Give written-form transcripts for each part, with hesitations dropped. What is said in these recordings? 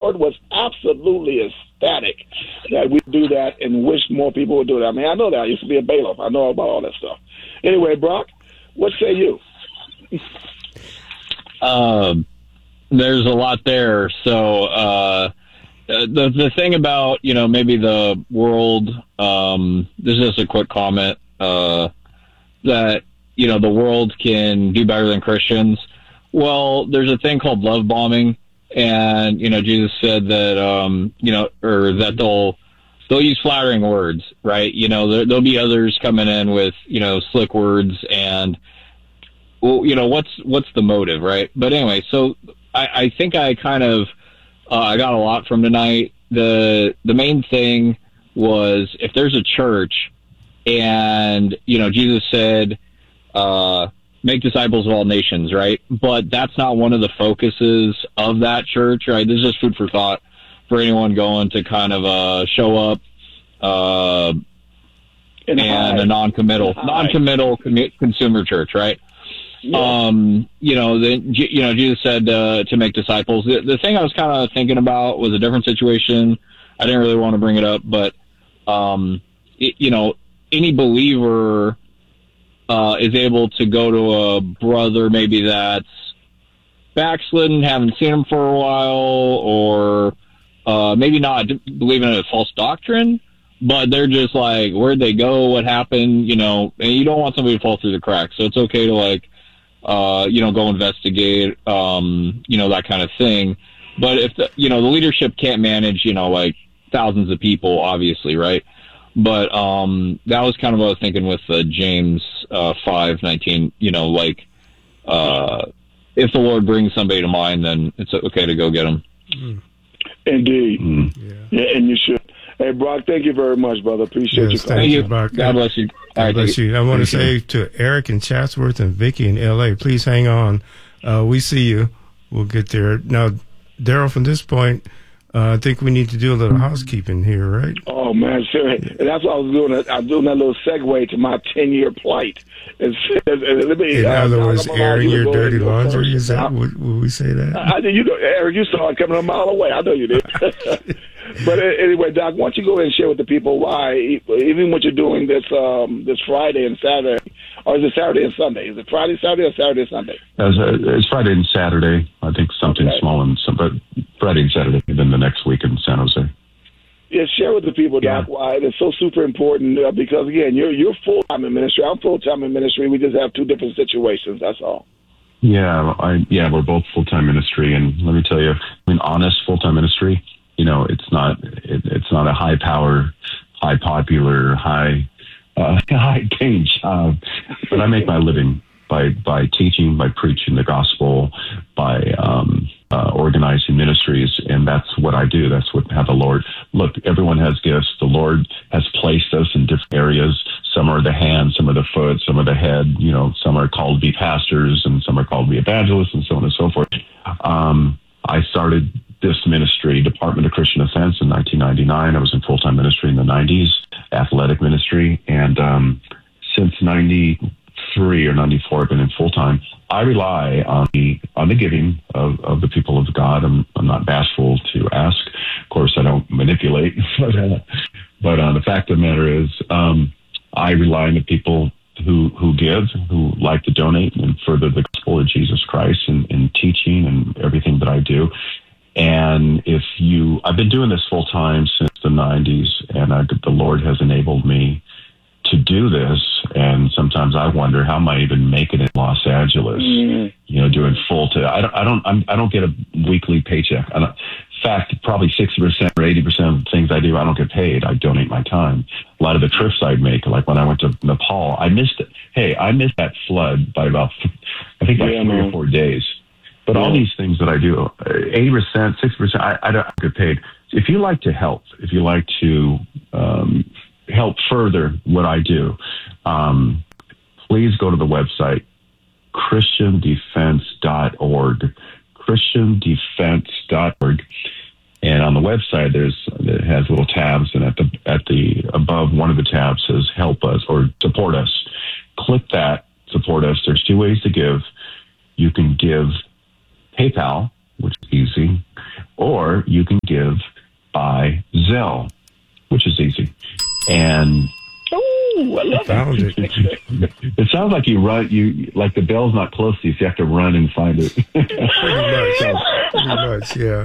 Lord was absolutely ecstatic that we do that and wish more people would do that. I mean, I know that. I used to be a bailiff. I know about all that stuff. Anyway, Brock, what say you? There's a lot there. So the thing about, maybe the world, this is just a quick comment, that, the world can do better than Christians. Well, there's a thing called love bombing. And, Jesus said that, or that they'll use flattering words, right? There'll be others coming in with, slick words and, well, what's the motive, right? But anyway, so I think I kind of, I got a lot from tonight. The main thing was, if there's a church and, Jesus said, make disciples of all nations, right? But that's not one of the focuses of that church, right? This is just food for thought for anyone going to kind of show up and a non-committal consumer church, right? Yeah. Jesus said to make disciples. The thing I was kind of thinking about was a different situation. I didn't really want to bring it up, but any believer is able to go to a brother maybe that's backslidden, haven't seen him for a while, or maybe not believing in a false doctrine, but they're just like, where'd they go? What happened? And you don't want somebody to fall through the cracks. So it's okay to go investigate, that kind of thing. But if the leadership can't manage, thousands of people, obviously, right? But that was kind of what I was thinking with James 5:19. If the Lord brings somebody to mind, then it's okay to go get them. Indeed. Yeah, and you should. Hey, Brock, thank you very much, brother. Appreciate you calling. Thank you, Brock. God bless you. God bless you. I want to say to Eric in Chatsworth and Vicky in L.A., please hang on. We see you. We'll get there. Now, Daryl, from this point, I think we need to do a little housekeeping here, right? Oh, man, sure. That's what I was doing. I was doing that little segue to my 10-year plight. In other words, airing your dirty laundry? Is that, would we say that? Eric, you saw it coming a mile away. I know you did. But anyway, Doc, why don't you go ahead and share with the people why, even what you're doing this Friday and Saturday, or is it Saturday and Sunday? Is it Friday, Saturday, or Saturday, Sunday? It's Friday and Saturday. I think something small, but Friday and Saturday, and then the next week in San Jose. Yeah, share with the people, Doc, why it's so super important, because, again, you're full-time in ministry. I'm full-time in ministry. We just have two different situations, that's all. Yeah, we're both full-time ministry, and let me tell you, honest full-time ministry, it's not a high power, high popular, high paying job, but I make my living by teaching, by preaching the gospel, by organizing ministries, and that's what I do. That's how the Lord, look, everyone has gifts. The Lord has placed us in different areas. Some are the hand, some are the foot, some are the head, some are called to be pastors, and some are called to be evangelists, and so on and so forth. I started this ministry, Department of Christian Defense, in 1999. I was in full-time ministry in the 90s, athletic ministry, and since 93 or 94, I've been in full-time. I rely on the giving of the people of God. I'm not bashful to ask. Of course, I don't manipulate, but the fact of the matter is, I rely on the people who give, who like to donate and further the gospel of Jesus Christ in teaching and everything that I do. And I've been doing this full time since the 90s, and the Lord has enabled me to do this. And sometimes I wonder, how am I even making it in Los Angeles? Doing full time. I don't get a weekly paycheck. In fact, probably 60% or 80% of the things I do, I don't get paid. I donate my time. A lot of the trips I'd make, like when I went to Nepal, I missed it. Hey, I missed that flood by about, I think, 3 or 4 days. But all these things that I do, 80%, 60%, I don't get paid. If you like to help, if you like to help further what I do, please go to the website, ChristianDefense.org, ChristianDefense.org. And on the website, it has little tabs, and at the above one of the tabs says "Help Us" or "Support Us." Click that, support us. There's 2 ways to give. You can give PayPal, which is easy. or you can give by Zelle, which is easy. And oh, I love found it. It sounds like you like the bell's not close to you, so you have to run and find it. Pretty much, yeah.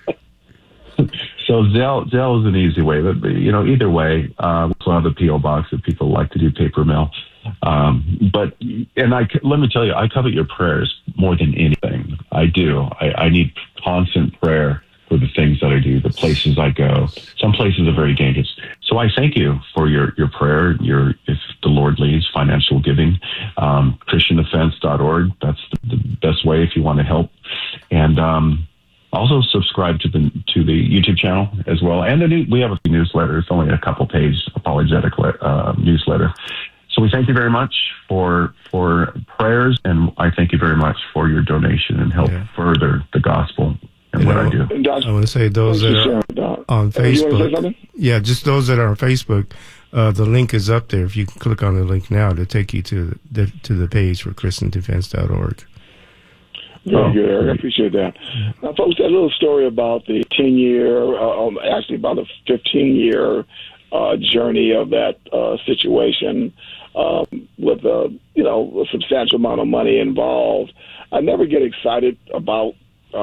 So Zelle is an easy way, but either way, it's one of the P.O. box that people like to do paper mail. Let me tell you, I covet your prayers more than anything. I do. I need constant prayer for the things that I do, the places I go. Some places are very dangerous. So I thank you for your prayer, if the Lord leads, financial giving. ChristianDefense.org. That's the best way if you want to help. And also subscribe to the YouTube channel as well. And we have a newsletter. It's only a couple page apologetic newsletter. So we thank you very much for prayers, and I thank you very much for your donation and help further the gospel and what I do. I want to say those that are on Facebook. Yeah, just those that are on Facebook. The link is up there. If you can click on the link now, to take you to the page for ChristianDefense.org. Very good, Eric. I appreciate that. Now, folks, that little story about the 10-year, actually about the 15-year journey of that situation with a substantial amount of money involved. I never get excited about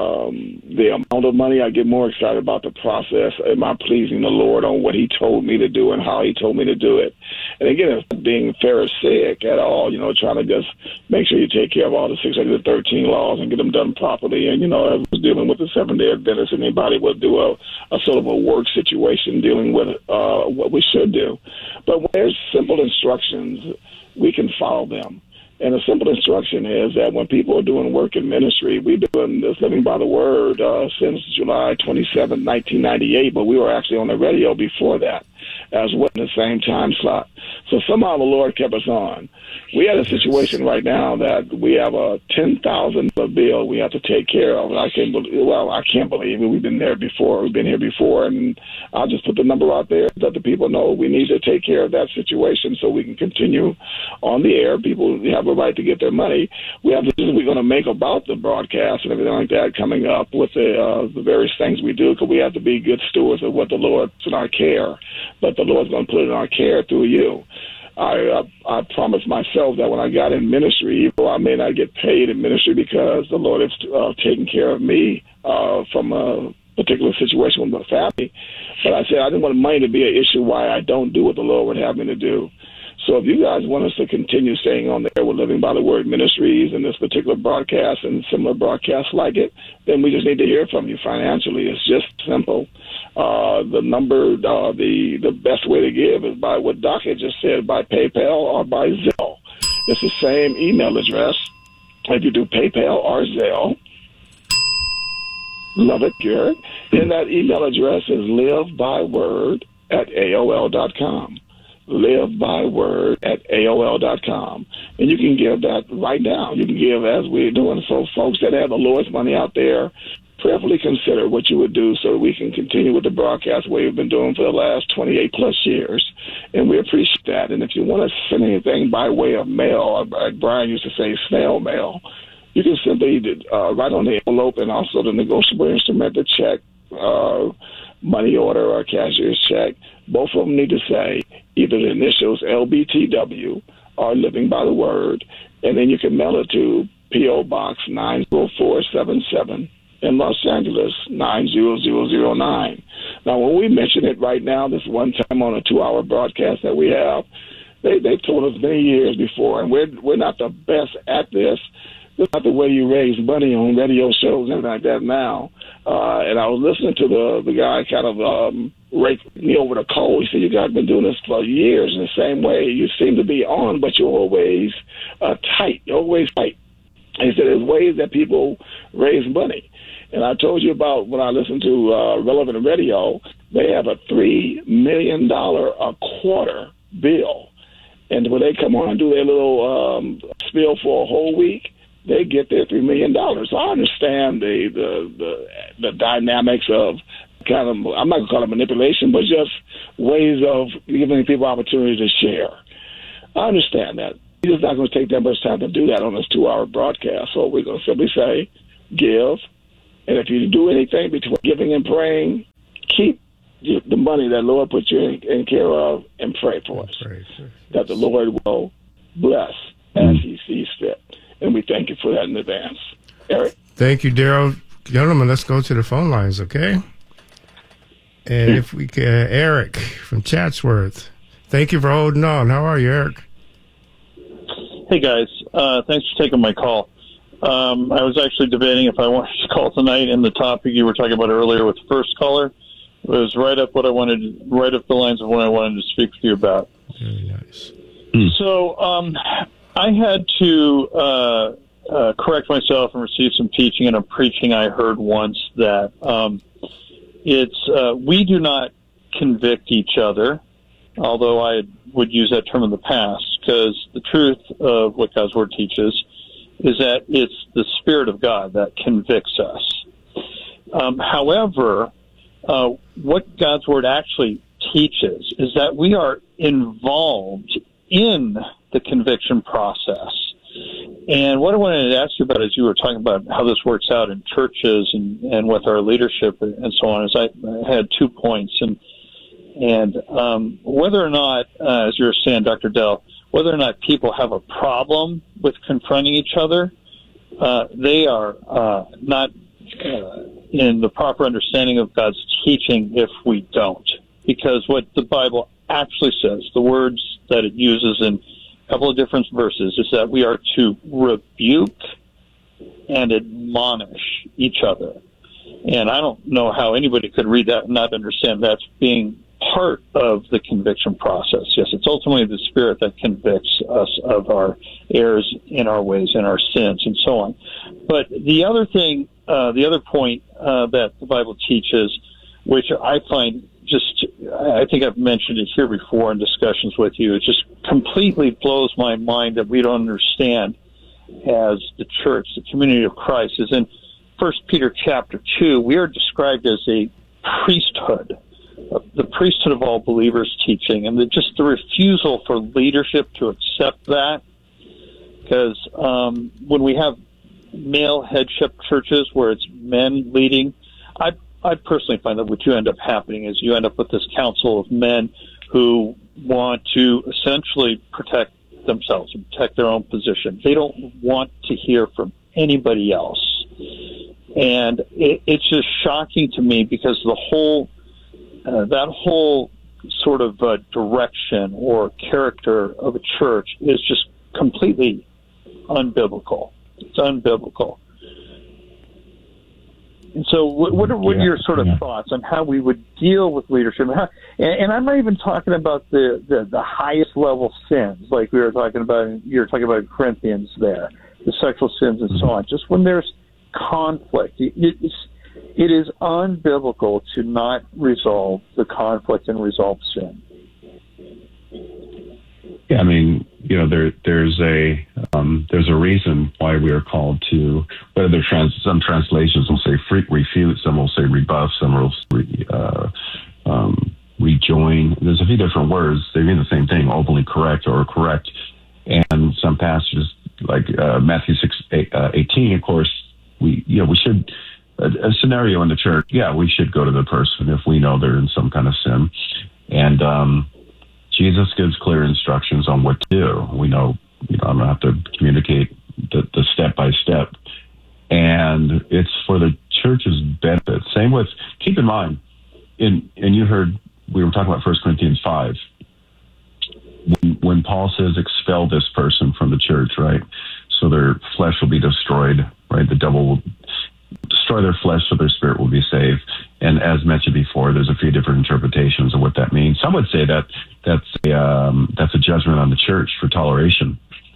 the amount of money. I get more excited about the process. Am I pleasing the Lord on what He told me to do and how He told me to do it? And again, it's not being Pharisaic at all, trying to just make sure you take care of all the 613 laws and get them done properly. And, I was dealing with the Seventh-day Adventists, and anybody would do a sort of a work situation dealing with what we should do. But when there's simple instructions, we can follow them. And a simple instruction is that when people are doing work in ministry, we've been doing this Living by the Word since July 27, 1998, but we were actually on the radio before that as well in the same time slot. So somehow the Lord kept us on. We had a situation right now that we have a $10,000 bill we have to take care of. And I can't believe it. We've been here before, and I'll just put the number out there that the people know we need to take care of that situation so we can continue on the air. People have a right to get their money. We're going to make about the broadcast and everything like that coming up with the various things we do, because we have to be good stewards of what the Lord's in our care. But the Lord's going to put it in our care through you. I promised myself that when I got in ministry, even though I may not get paid in ministry because the Lord is taking care of me from a particular situation with my family, but I said I didn't want money to be an issue why I don't do what the Lord would have me to do. So if you guys want us to continue staying on there with Living by the Word Ministries and this particular broadcast and similar broadcasts like it, then we just need to hear from you financially. It's just simple. The number, the best way to give is by what Doc had just said, by PayPal or by Zelle. It's the same email address if you do PayPal or Zelle. Love it, Garrett. And that email address is livebyword@AOL.com. livebyword@AOL.com. And you can give that right now. You can give as we're doing. So folks that have the Lord's money out there, prayerfully consider what you would do so we can continue with the broadcast we've been doing for the last 28 plus years. And we appreciate that. And if you want to send anything by way of mail, like Brian used to say, snail mail, you can simply write on the envelope and also the negotiable instrument, the check, money order or cashier's check. Both of them need to say either the initials LBTW or Living by the Word, and then you can mail it to P.O. Box 90477 in Los Angeles 90009. Now, when we mention it right now, this one time on a 2-hour broadcast that we have, they've told us many years before, and we're not the best at this. It's not the way you raise money on radio shows and everything like that now. And I was listening to the guy kind of raked me over the coal. He said, you guys have been doing this for years in the same way. You seem to be on, but you're always tight. You're always tight. He said, there's ways that people raise money. And I told you about when I listened to Relevant Radio, they have a $3 million a quarter bill. And when they come on and do their little spiel for a whole week, they get their $3 million. So I understand the dynamics of kind of, I'm not going to call it manipulation, but just ways of giving people opportunity to share. I understand that. He's just not going to take that much time to do that on this 2-hour broadcast. So we're going to simply say, give And if you do anything between giving and praying, keep the money that Lord put you in care of and pray for us. That the Lord will bless as he sees fit. And we thank you for that in advance. Eric? Thank you, Daryl. Gentlemen, let's go to the phone lines, okay? And if we can, Eric from Chatsworth. Thank you for holding on. How are you, Eric? Hey, guys. Thanks for taking my call. I was actually debating if I wanted to call tonight, and the topic you were talking about earlier with the first caller was right up the lines of what I wanted to speak with you about. Very nice. So I had to correct myself and receive some teaching in a preaching I heard once that we do not convict each other, although I would use that term in the past, because the truth of what God's Word teaches is that it's the Spirit of God that convicts us. However, what God's Word actually teaches is that we are involved in the conviction process. And what I wanted to ask you about, as you were talking about how this works out in churches and with our leadership and so on, is I had 2 points. And whether or not, as you were saying, Dr. Dell, whether or not people have a problem with confronting each other, they are not in the proper understanding of God's teaching if we don't. Because what the Bible actually says, the words that it uses in a couple of different verses, is that we are to rebuke and admonish each other. And I don't know how anybody could read that and not understand that's being part of the conviction process. Yes, it's ultimately the Spirit that convicts us of our errors in our ways and our sins and so on. But the other thing, the other point that the Bible teaches, which I find I think I've mentioned it here before in discussions with you, it just completely blows my mind that we don't understand as the church, the community of Christ, is in 1 Peter chapter 2, we are described as a priesthood, the priesthood of all believers teaching, and just the refusal for leadership to accept that. Because when we have male headship churches where it's men leading, I personally find that what you end up happening is you end up with this council of men who want to essentially protect themselves and protect their own position. They don't want to hear from anybody else. And it's just shocking to me because the whole that whole sort of direction or character of a church is just completely unbiblical. It's unbiblical. And so what are your sort of thoughts on how we would deal with leadership? And I'm not even talking about the highest level sins, like you were talking about in Corinthians there, the sexual sins and so on. Just when there's conflict, it is unbiblical to not resolve the conflict and resolve sin. Yeah, I mean, there's a reason why we are called to, whether some translations will say refute, some will say rebuff, some will rejoin. There's a few different words. They mean the same thing, openly correct or correct. And some passages, like Matthew 6:18, of course, we should, a scenario in the church, we should go to the person if we know they're in some kind of sin. And Jesus gives clear instructions on what to do. We know, I'm going to have to communicate the step by step. And it's for the church's benefit. Same with, keep in mind, and you heard, we were talking about 1 Corinthians 5. When Paul says expel this person from the church, right? So their flesh will be destroyed, right? The devil will destroy their flesh so their spirit will be saved. And as mentioned before, there's a few different interpretations of what that means. Some would say that that's a judgment on the church for toleration.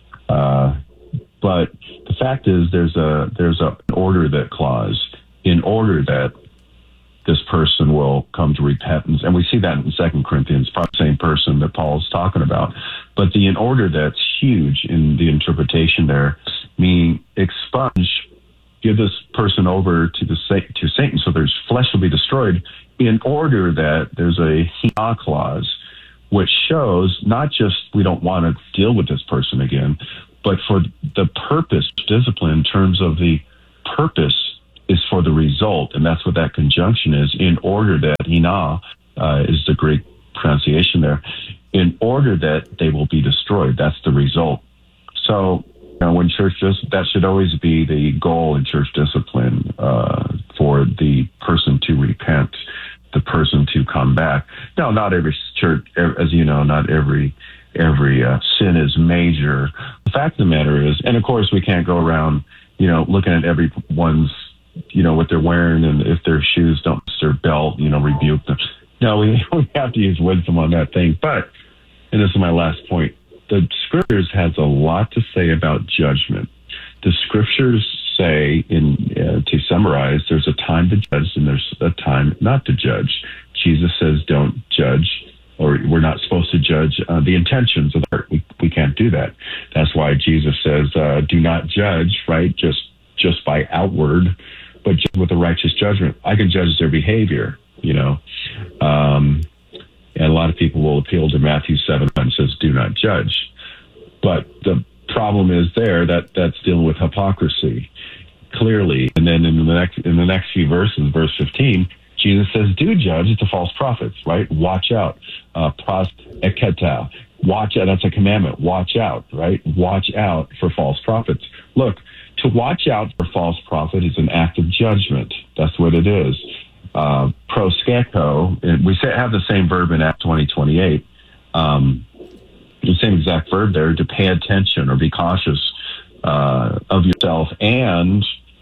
But the fact is there's an order that clause in order that this person will come to repentance. And we see that in 2 Corinthians, probably the same person that Paul's talking about. But the in order that's huge in the interpretation there, meaning expunge, give this person over to Satan so their flesh will be destroyed, in order that there's a hina clause, which shows not just we don't want to deal with this person again, but for the purpose, discipline in terms of the purpose is for the result, and that's what that conjunction is, in order that, hina is the Greek pronunciation there, in order that they will be destroyed. That's the result. So, when that should always be the goal in church discipline, for the person to repent, the person to come back. Now, not every church, as you know, not every sin is major. The fact of the matter is, and of course we can't go around, looking at everyone's, what they're wearing, and if their shoes don't match their belt, rebuke them. No, we have to use wisdom on that thing. But, and this is my last point, the scriptures has a lot to say about judgment. The scriptures say, to summarize, there's a time to judge and there's a time not to judge. Jesus says, don't judge, or we're not supposed to judge the intentions of the heart. We can't do that. That's why Jesus says, do not judge, right? Just by outward, but just with a righteous judgment. I can judge their behavior, and a lot of people will appeal to Matthew 7 and says, do not judge. But the problem is that's dealing with hypocrisy, clearly. And then in the next few verses, verse 15, Jesus says, do judge the false prophets, right? Watch out. Pros eketa. Watch out. That's a commandment. Watch out, right? Watch out for false prophets. Look, to watch out for false prophet is an act of judgment. That's what it is. Proskeko, we have the same verb in Acts 20:28. The same exact verb there, to pay attention or be cautious of yourself and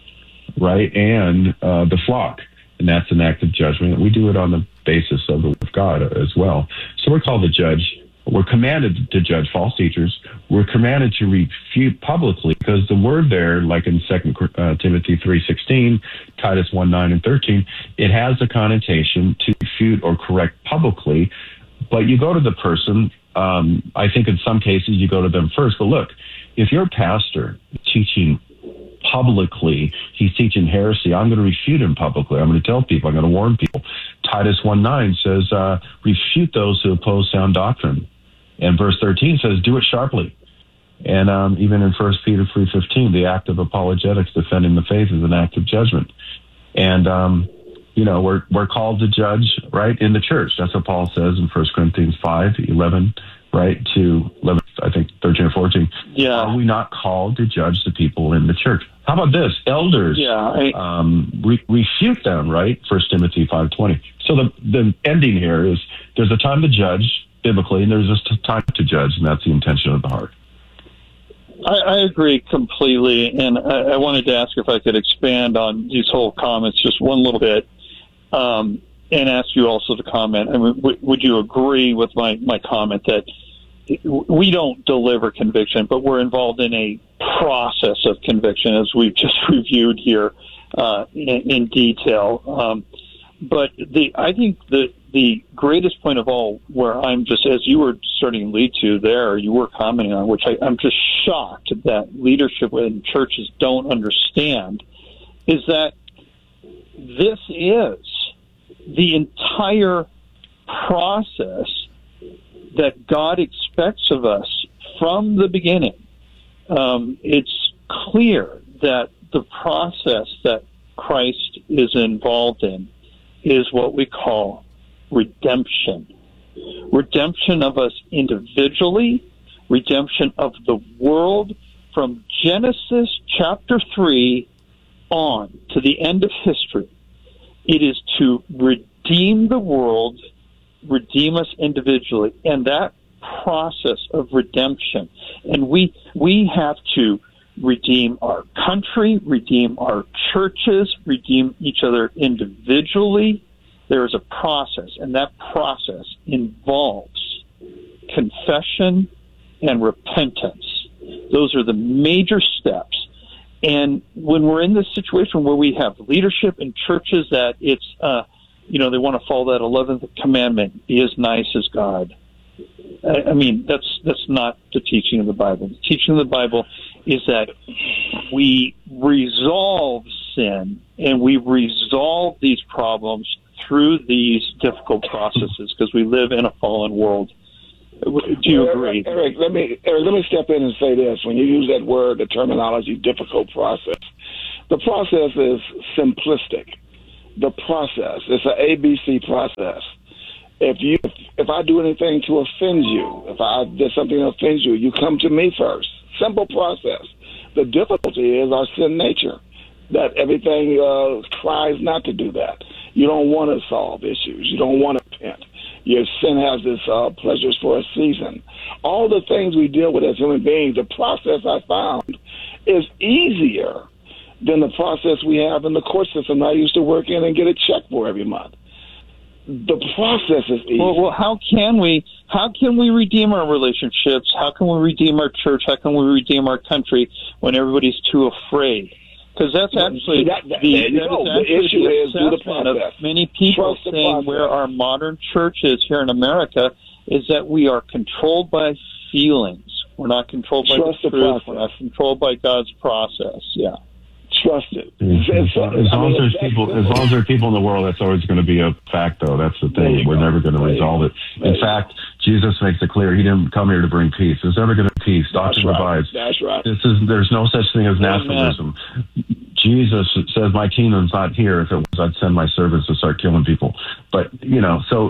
the flock. And that's an act of judgment. We do it on the basis of the word of God as well. So we're called to judge. We're commanded to judge false teachers. We're commanded to refute publicly, because the word there, like in 2 Timothy 3:16, Titus 1:9 and 13, it has the connotation to refute or correct publicly. But you go to the person, I think in some cases you go to them first. But look, if your pastor teaching publicly, he's teaching heresy, I'm going to refute him publicly. I'm going to tell people, I'm going to warn people. Titus 1:9 says, refute those who oppose sound doctrine. And verse 13 says, do it sharply. And even in 1 Peter 3:15, the act of apologetics, defending the faith, is an act of judgment. And, we're called to judge, right, in the church. That's what Paul says in 1 Corinthians 5:11, right, to 11, I think 13 or 14. Yeah. Are we not called to judge the people in the church? How about this? Elders, refute them, right? 1 Timothy 5:20. So the ending here is there's a time to judge biblically, and there's a time to judge, and that's the intention of the heart. I agree completely, and I wanted to ask if I could expand on these whole comments just one little bit, and ask you also to comment. I mean, would you agree with my comment that we don't deliver conviction, but we're involved in a process of conviction, as we've just reviewed here in detail. But I think the greatest point of all, where I'm just, as you were starting to lead to there, you were commenting on, which I'm just shocked that leadership in churches don't understand, is that this is the entire process that God expects of us from the beginning. It's clear that the process that Christ is involved in is what we call redemption. Redemption of us individually, redemption of the world from Genesis chapter 3 on to the end of history. It is to redeem the world, redeem us individually, and that process of redemption. And we have to redeem our country, redeem our churches, redeem each other individually. There is a process, and that process involves confession and repentance. Those are the major steps. And when we're in this situation where we have leadership in churches that it's, they want to follow that 11th commandment, be as nice as God. I mean, that's not the teaching of the Bible. The teaching of the Bible is that we resolve sin and we resolve these problems through these difficult processes, because we live in a fallen world. Do you agree? Eric, let me step in and say this. When you use that word, the terminology, difficult process, The process is simplistic. The process, it's an ABC process. If I do anything to offend you, if I did something to offend you, you come to me first. Simple process. The difficulty is our sin nature, that everything tries not to do that. You don't want to solve issues. You don't want to repent. Your sin has its pleasures for a season. All the things we deal with as human beings, the process I found is easier than the process we have in the court system I used to work in and get a check for every month. The process is easy. Well, how can we redeem our relationships? How can we redeem our church? How can we redeem our country when everybody's too afraid? Because that's actually the issue is do the process. Of many people saying where our modern church is here in America is that we are controlled by feelings. We're not controlled by the truth. We're not controlled by God's process. Yeah. Trust it. As long as there are people in the world, that's always going to be a fact, though. That's the thing. We're never going to resolve it. In fact, Jesus makes it clear he didn't come here to bring peace. There's never going to be peace. Doctrine divides. That's right. There's no such thing as nationalism. Jesus says, "My kingdom's not here. If it was, I'd send my servants to start killing people." But so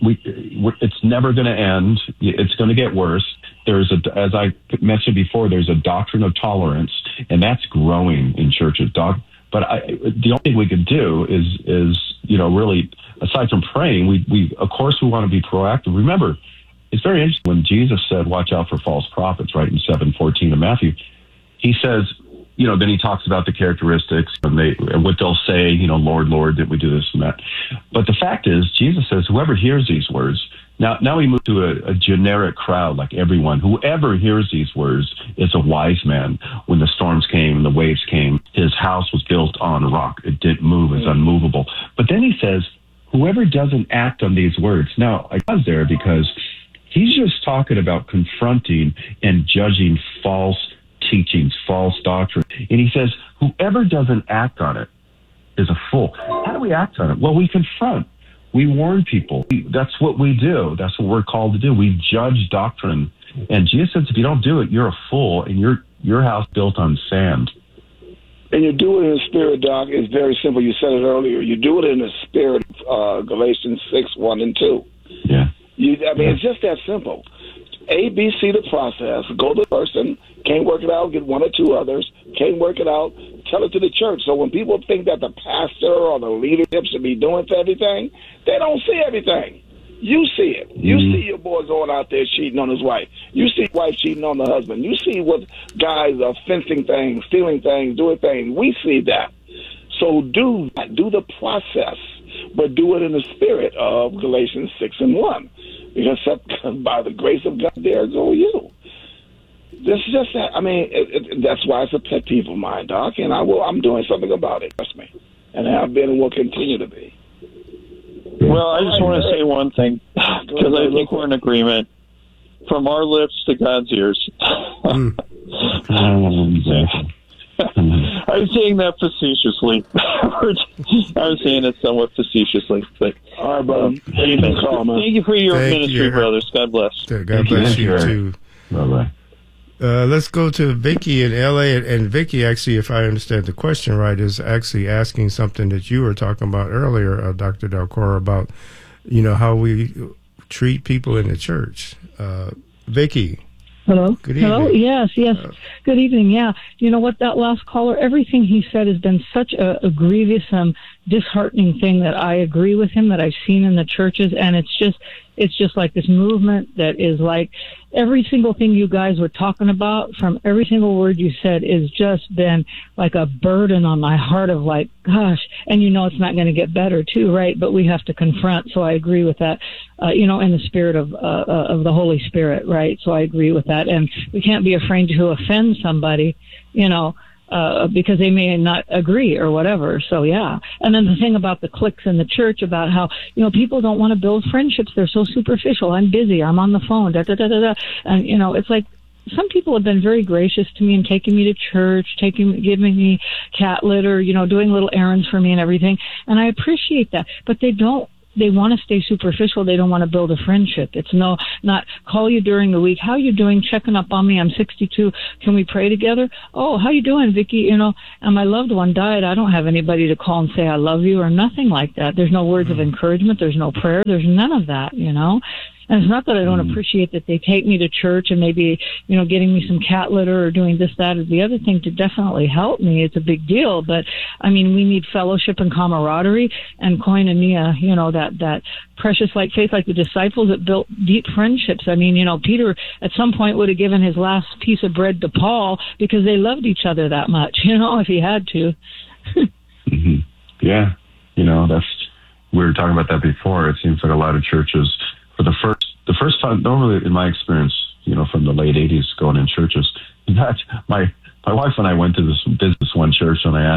it's never going to end. It's going to get worse. As I mentioned before, there's a doctrine of tolerance, and that's growing in churches. But the only thing we could do is really, aside from praying, we of course we want to be proactive. Remember, it's very interesting when Jesus said, "Watch out for false prophets," right in 7:14 of Matthew. He says, then he talks about the characteristics and what they'll say, "Lord, Lord, did we do this and that?" But the fact is, Jesus says, whoever hears these words. Now we move to a generic crowd, like everyone. Whoever hears these words is a wise man. When the storms came and the waves came, his house was built on a rock. It didn't move. It's unmovable. But then he says, whoever doesn't act on these words. Now, I pause there because he's just talking about confronting and judging false teachings, false doctrine. And he says, whoever doesn't act on it is a fool. How do we act on it? Well, we confront. We warn people. That's what we do. That's what we're called to do. We judge doctrine. And Jesus says, if you don't do it, you're a fool, and your house built on sand. And you do it in the spirit, Doc. It's very simple. You said it earlier. You do it in the spirit of Galatians 6:1-2. Yeah. It's just that simple. ABC the process. Go to the person. Can't work it out. Get one or two others. Can't work it out. Tell it to the church. So when people think that the pastor or the leadership should be doing everything, they don't see everything. You see it. You see your boy going out there cheating on his wife. You see wife cheating on the husband. You see what guys are fencing things, stealing things, doing things. We see that. So do the process, but do it in the spirit of Galatians 6:1. Because by the grace of God, there go you. This is just that. That's why it's a pet peeve of mine, Doc, and I'm doing something about it. Trust me, and have been and will continue to be. Well, I just want to say one thing because I think we're in agreement. From our lips to God's ears. I'm saying that facetiously. I'm saying it somewhat facetiously. But, all right, brother. Thank you for your ministry, brothers. God bless. God bless you, too. Bye-bye. Let's go to Vicky in L.A. And Vicky, actually, if I understand the question right, is actually asking something that you were talking about earlier, Dr. Dalcoro, about, how we treat people in the church. Vicky. Hello. Good evening. Hello. Yes. Good evening. Yeah. You know what? That last caller, everything he said has been such a grievous, disheartening thing that I agree with him that I've seen in the churches, and it's just like this movement that is like every single thing you guys were talking about, from every single word you said, is just been like a burden on my heart of like, gosh, and it's not going to get better too, right? But we have to confront. So I agree with that, in the spirit of the Holy Spirit, right? So I agree with that. And we can't be afraid to offend somebody, because they may not agree or whatever. So, yeah. And then the thing about the cliques in the church about how, people don't want to build friendships. They're so superficial. I'm busy. I'm on the phone. Da, da, da, da, da. And, it's like some people have been very gracious to me and taking me to church, giving me cat litter, doing little errands for me and everything. And I appreciate that. But they don't they want to stay superficial. They don't want to build a friendship. It's not call you during the week. How you doing? Checking up on me. I'm 62. Can we pray together? Oh, how you doing, Vicki? And my loved one died. I don't have anybody to call and say I love you or nothing like that. There's no words of encouragement. There's no prayer. There's none of that, And it's not that I don't appreciate that they take me to church and maybe, getting me some cat litter or doing this, that, or the other thing to definitely help me. It's a big deal. But, we need fellowship and camaraderie and koinonia, that precious like faith, like the disciples that built deep friendships. Peter at some point would have given his last piece of bread to Paul because they loved each other that much, if he had to. Mm-hmm. Yeah. We were talking about that before. It seems like a lot of churches, for the first time, normally in my experience, from the late 80s going in churches, in fact, my wife and I went to this one church, and I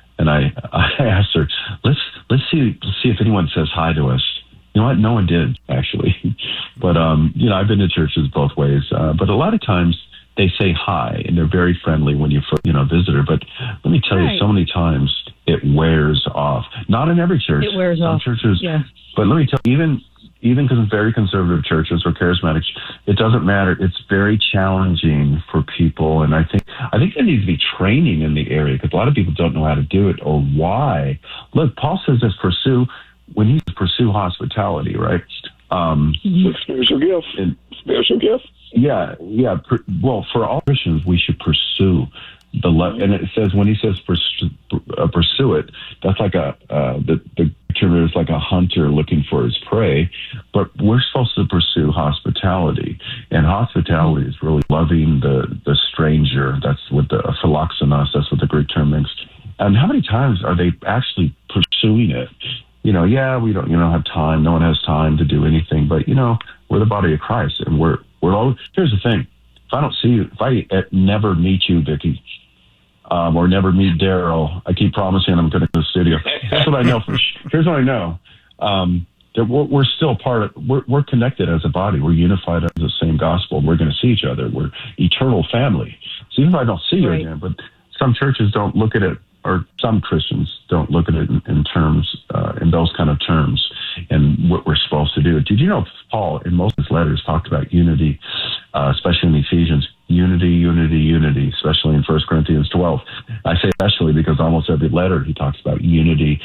asked her, let's see if anyone says hi to us. You know what? No one did, actually. But I've been to churches both ways. But a lot of times they say hi, and they're very friendly when you visitor. But let me tell you, so many times it wears off. Not in every church. It wears off. Some churches, yeah. But let me tell you, even because very conservative churches or charismatic, it doesn't matter. It's very challenging for people, and I think there needs to be training in the area because a lot of people don't know how to do it or why. Look, Paul says this: pursue hospitality, right? Spiritual gift. Spiritual gift. Yeah. Well, for all Christians, we should pursue the love, and it says when he says pursue it, that's like the term is like a hunter looking for his prey, but we're supposed to pursue hospitality, and hospitality is really loving the stranger. That's what the philoxenos. That's what the Greek term means. And how many times are they actually pursuing it? We don't have time. No one has time to do anything, but we're the body of Christ, and we're all. Here's the thing: if I don't see you, if I never meet you, Vicki, or never meet Daryl, I keep promising I'm going to go to the studio. Here's what I know. Here's what I know. That we're still we're connected as a body. We're unified under the same gospel. We're going to see each other. We're eternal family. So even if I don't see you again, but some churches don't look at it, or some Christians don't look at it in terms, in those kind of terms, and what we're supposed to do. Did you know Paul, in most of his letters, talked about unity, especially in Ephesians, unity, especially in 1 Corinthians 12. I say especially because almost every letter he talks about unity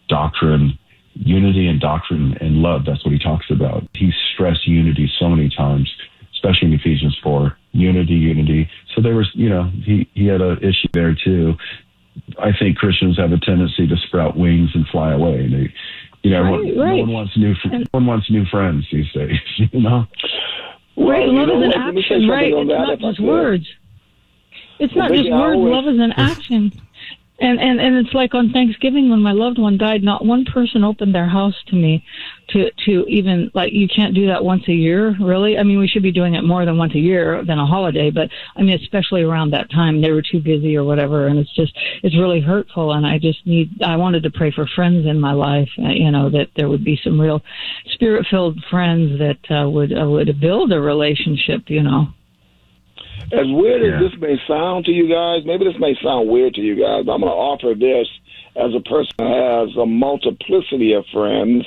and doctrine and love. That's what he talks about. He stressed unity so many times, especially in Ephesians 4. Unity. So there was, he had an issue there too. I think Christians have a tendency to sprout wings and fly away. No one wants new friends these days. Right, love is an action, right? It's not just words. It's not just words. Love is an action. And it's like on Thanksgiving when my loved one died, not one person opened their house to me to even, like, you can't do that once a year, really. We should be doing it more than once a year than a holiday, but especially around that time, they were too busy or whatever, and it's really hurtful, and I wanted to pray for friends in my life, that there would be some real spirit-filled friends that would build a relationship, As weird as this may sound to you guys, maybe this may sound weird to you guys, but I'm going to offer this as a person who has a multiplicity of friends.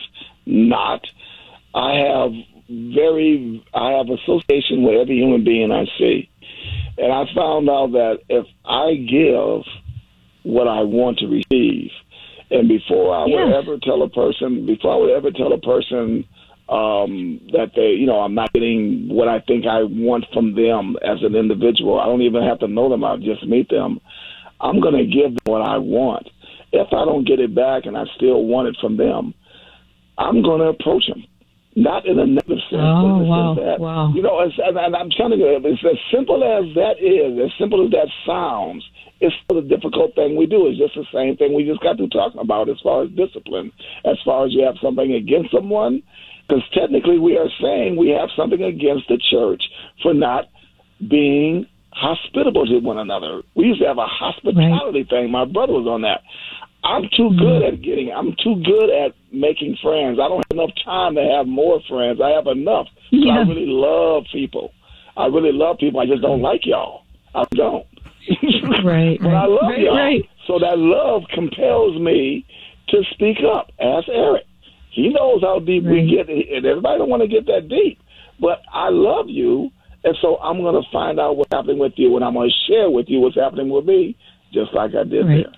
I have association with every human being I see. And I found out that if I give what I want to receive, and before I would ever tell a person that they, I'm not getting what I think I want from them as an individual. I don't even have to know them. I'll just meet them. I'm going to give them what I want. If I don't get it back and I still want it from them, I'm going to approach them. Not in a negative sense. Oh, wow. Sense that, wow. And I'm telling you, it's as simple as that is, as simple as that sounds, it's still a difficult thing we do. It's just the same thing we just got to talking about as far as discipline. As far as you have something against someone, because technically we are saying we have something against the church for not being hospitable to one another. We used to have a hospitality thing. My brother was on that. I'm too good at making friends. I don't have enough time to have more friends. I have enough. Yeah. I really love people. I just don't like y'all. I don't. Right. But I love y'all. Right. So that love compels me to speak up. Ask Eric. He knows how deep we get, and everybody don't want to get that deep. But I love you, and so I'm going to find out what's happening with you, and I'm going to share with you what's happening with me, just like I did there.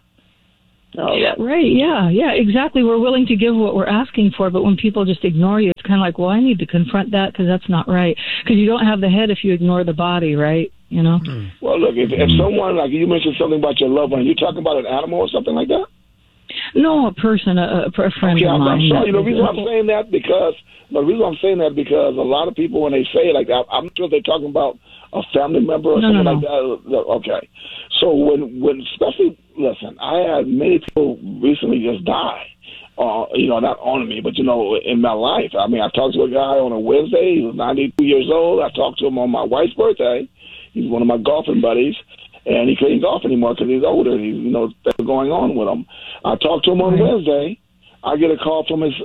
Right, yeah, exactly. We're willing to give what we're asking for, but when people just ignore you, it's kind of like, well, I need to confront that because that's not right. Because you don't have the head if you ignore the body, right? You know? Well, look, if someone, like you mentioned something about your loved one, you talking about an animal or something like that? No, a person, a friend of mine. I'm sorry. The reason I'm saying that because a lot of people, when they say it like that, I'm sure they're talking about a family member or something like that. Okay. So when especially, listen, I had many people recently just die. Not on me, but, in my life. I mean, I talked to a guy on a Wednesday. He was 92 years old. I talked to him on my wife's birthday. He's one of my golfing buddies. And he couldn't golf anymore because he's older. He's, things going on with him. I talked to him on Wednesday. I get a call from his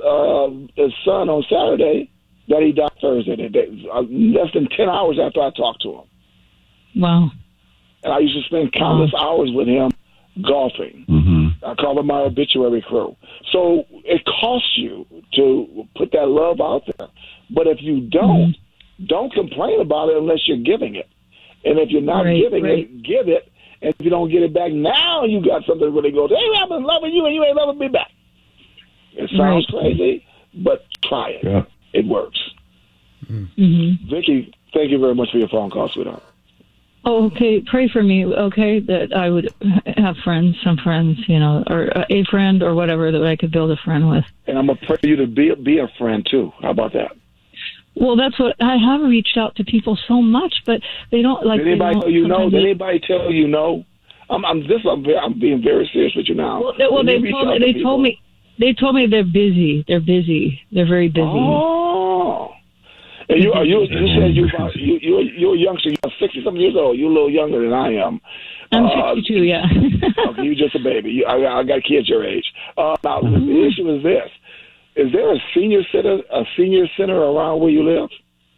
son on Saturday that he died Thursday. Less than 10 hours after I talked to him. Wow. And I used to spend countless hours with him golfing. Mm-hmm. I call him my obituary crew. So it costs you to put that love out there. But if you don't complain about it unless you're giving it. And if you're not giving it, give it. And if you don't get it back, now you got something that really goes, hey, I've been loving you and you ain't loving me back. It sounds crazy, but try it. Yeah. It works. Mm-hmm. Vicki, thank you very much for your phone call, sweetheart. Oh, okay. Pray for me, okay, that I would have some friends, or a friend or whatever that I could build a friend with. And I'm going to pray for you to be a friend, too. How about that? Well, that's what I have reached out to people so much, but they don't like. Did anybody tell you no? Did anybody tell you no? I'm being very serious with you now. Well, they told me they're busy. They're busy. They're very busy. Oh. And you said you're a youngster. You're 60-something years old. You're a little younger than I am. I'm 62. Yeah. Okay, you're just a baby. I got kids your age. Now the issue is this. Is there a senior center around where you live?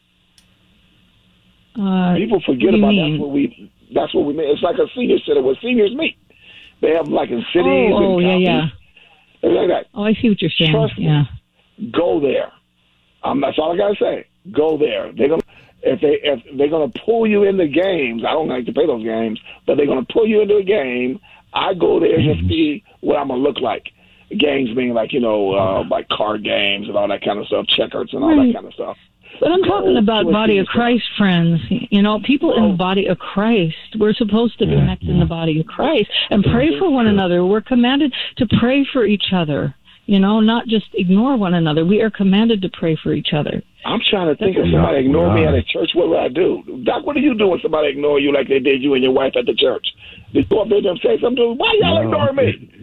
People forget about that's what we mean. It's like a senior center where seniors meet. They have them like in cities and counties. Yeah. Like that. Oh, I see what you're saying. Trust me. Go there. That's all I gotta say. Go there. If they're gonna pull you into games. I don't like to play those games, but they're gonna pull you into a game. I go there just to see what I'm gonna look like. Games being like, like card games and all that kind of stuff, checkers and all that kind of stuff. But I'm talking about body of Christ friends. People in the body of Christ. We're supposed to connect in the body of Christ and pray for one another. We're commanded to pray for each other, not just ignore one another. We are commanded to pray for each other. I'm trying to think of somebody ignore me at a church. What would I do? Doc, what do you do when somebody ignore you like they did you and your wife at the church? Did you go up there and say something to them? Why y'all ignoring me?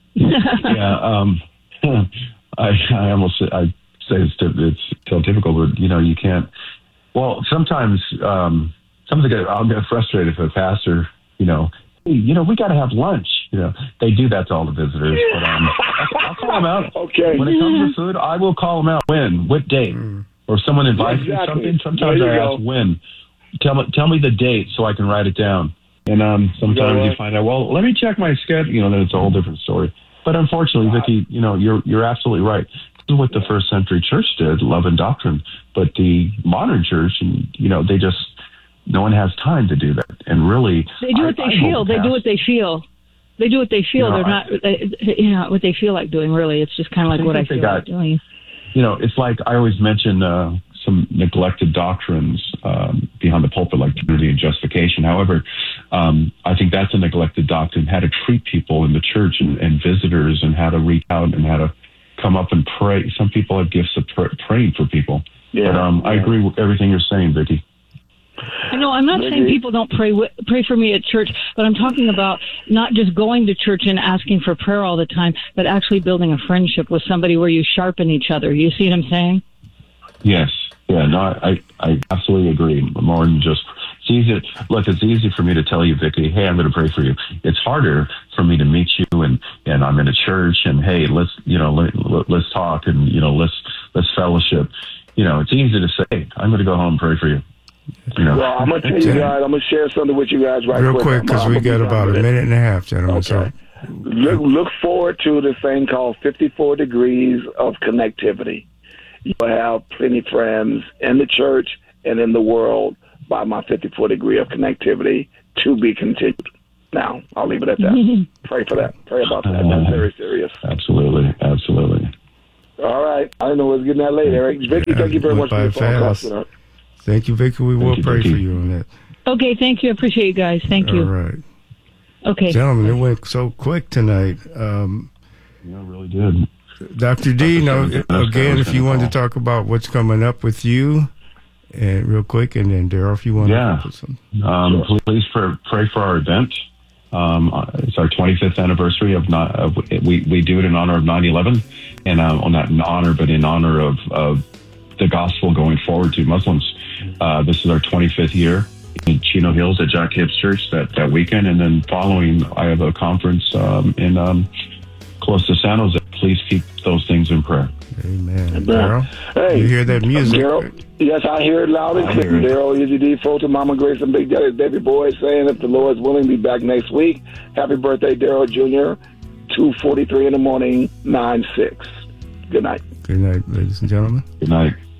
I say it's so typical, but you can't. Well, sometimes I'll get frustrated if a pastor, we got to have lunch. They do that to all the visitors. But I'll call them out. Okay. When it comes to food, I will call them out. When? What date? Or if someone invites me to something, sometimes I ask when. Tell me the date so I can write it down. And sometimes you find out, well, let me check my schedule. Then it's a whole different story. But unfortunately, Vicki, you're absolutely right. This is what the first century church did, love and doctrine. But the modern church, they just, no one has time to do that. And really, they do what they feel. They do what they feel. They do what they feel. They're not, what they feel like doing, really. It's just kind of like what I feel like doing. It's like I always mention some neglected doctrines behind the pulpit, like Trinity and justification. However, I think that's a neglected doctrine, how to treat people in the church and visitors and how to reach out and how to come up and pray. Some people have gifts of praying for people. Yeah, but I agree with everything you're saying, Vicki. No, I'm not saying people don't pray for me at church, but I'm talking about not just going to church and asking for prayer all the time, but actually building a friendship with somebody where you sharpen each other. You see what I'm saying? Yes. Yeah, no, I absolutely agree. More than just, it's easy. Look, it's easy for me to tell you, Vicki, hey, I'm going to pray for you. It's harder for me to meet you and I'm in a church and hey, let's talk and let's fellowship. It's easy to say, I'm going to go home and pray for you. Well, I'm going to tell you guys, I'm going to share something with you guys real quick because we got about a minute and a half, gentlemen. Okay. So Look forward to this thing called 54 Degrees of Connectivity. You'll have plenty of friends in the church and in the world by my 54 degree of connectivity to be continued. Now, I'll leave it at that. Pray for that. Pray about that. That's very serious. Absolutely. All right. I know it's getting that late, Eric. Vicky, thank you very much for your phone call, sweetheart. Thank you, Vicky. We will pray for you on that. Okay, thank you. I appreciate you guys. Thank you. All right. Okay. Gentlemen, it went so quick tonight. Yeah, it really did. Dr. D, again, if you wanted to talk about what's coming up with you, and real quick, and then Daryl, if you want to put some. Please pray for our event. It's our 25th anniversary we do it in honor of 9/11, and not in honor, but in honor of the gospel going forward to Muslims. This is our 25th year in Chino Hills at Jack Hibbs Church that weekend, and then following, I have a conference in close to San Jose. Please keep those things in prayer. Amen. Daryl, hey, you hear that music? Daryl, yes, I hear it loud and clear. Daryl, Izzy D, Fulton, Mama Grace, and Big Daddy Baby Boy saying, if the Lord's willing, be back next week. Happy birthday, Daryl Jr., 2:43 in the morning, 9/6. Good night. Good night, ladies and gentlemen. Good night.